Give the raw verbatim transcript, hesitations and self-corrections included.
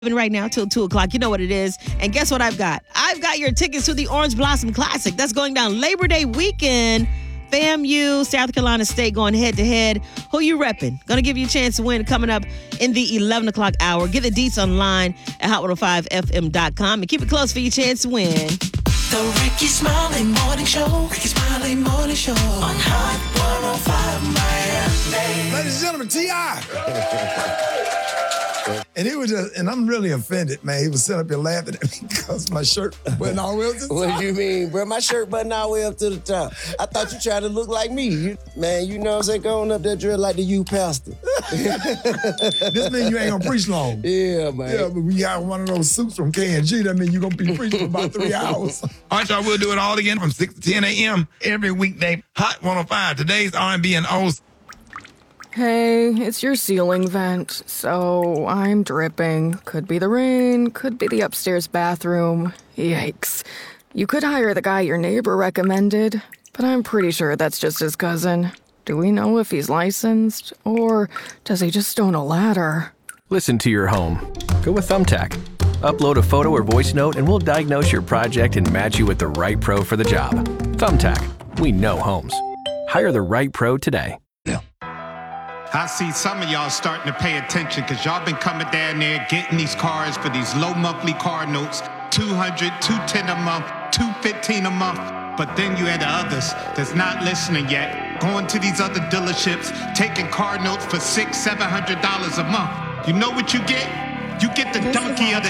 Right now till two o'clock. You know what it is. And guess what I've got? I've got your tickets to the Orange Blossom Classic. That's going down Labor Day weekend. FAMU, South Carolina State going head to head. Who you repping? Gonna give you a chance to win coming up in the eleven o'clock hour. Get the deets online at hot one oh five f m dot com and keep it close for your chance to win. The Ricky Smiley Morning Show. Ricky Smiley Morning Show on Hot one oh five Miami. Ladies and gentlemen, T I And he was just, and I'm really offended, man. He was sitting up here laughing at me because my shirt buttoned all the way up to the top. What do you mean, bro? My shirt buttoned all the way up to the top. I thought you tried to look like me. You, man, you know what I'm saying? Going up there drill like the youth pastor. This means you ain't gonna preach long. Yeah, man. Yeah, but we got one of those suits from K and G. That means you're gonna be preaching for about three hours. All right, y'all, we'll do it all again from six to ten a.m. every weekday. Hot one oh five. Today's R and B and O's. Hey, it's your ceiling vent, so I'm dripping. Could be the rain, could be the upstairs bathroom. Yikes. You could hire the guy your neighbor recommended, but I'm pretty sure that's just his cousin. Do we know if he's licensed, or does he just own a ladder? Listen to your home. Go with Thumbtack. Upload a photo or voice note and we'll diagnose your project and match you with the right pro for the job. Thumbtack. We know homes. Hire the right pro today. I see some of y'all starting to pay attention because y'all been coming down there getting these cars for these low monthly car notes, two hundred, two ten a month, two fifteen a month. But then you had the others that's not listening yet, going to these other dealerships, taking car notes for six, seven hundred dollars a month. You know what you get? You get the donkey of the